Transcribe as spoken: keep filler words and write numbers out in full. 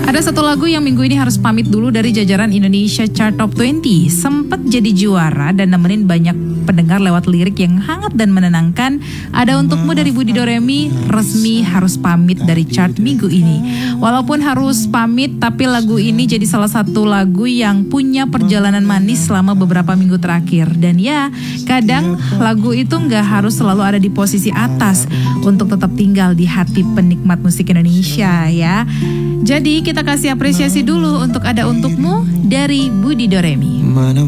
Ada satu lagu yang minggu ini harus pamit dulu dari jajaran Indonesia Chart Top dua puluh. Sempat jadi juara dan nemenin banyak pendengar lewat lirik yang hangat dan menenangkan. Ada Untukmu dari Budi Doremi resmi harus pamit dari chart minggu ini. Walaupun harus pamit, tapi lagu ini jadi salah satu lagu yang punya perjalanan manis selama beberapa minggu terakhir. Dan ya, kadang lagu itu nggak harus selalu ada di posisi atas untuk tetap tinggal di hati penikmat musik Indonesia ya. Jadi kita kasih apresiasi dulu untuk Ada Untukmu dari Budi Doremi.